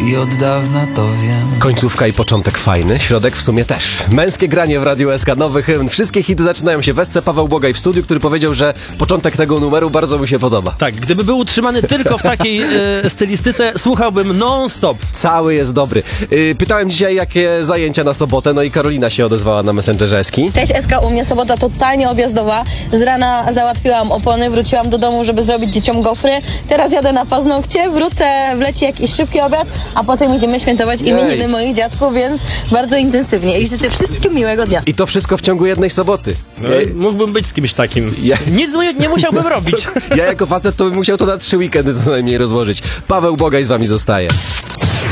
i od dawna to wiem. Końcówka i początek fajny, środek w sumie też. Męskie granie w Radiu SK, nowy hymn. Wszystkie hity zaczynają się w Esce. Paweł Bogaj w studiu, który powiedział, że początek tego numeru bardzo mu się podoba. Tak, gdyby był utrzymany tylko w takiej stylistyce, słuchałbym non-stop. Cały jest dobry. Pytałem dzisiaj, jakie zajęcia na sobotę, no i Karolina się odezwała na Messengerze Eski. Cześć SK, u mnie sobota totalnie objazdowa. Z rana załatwiłam opony, wróciłam do domu, żeby zrobić dzieciom gofry. Teraz jadę na paznokcie, wrócę, wleci jakiś szybki obiad, a potem idziemy świętować imieniny moich dziadków, więc bardzo intensywnie. I życzę wszystkim miłego dnia. I to wszystko w ciągu jednej soboty. Mógłbym być z kimś takim. Ja- Nic nie musiałbym robić. Ja jako facet to bym musiał to na 3 weekendy co najmniej rozłożyć. Paweł Bogaj z wami zostaje.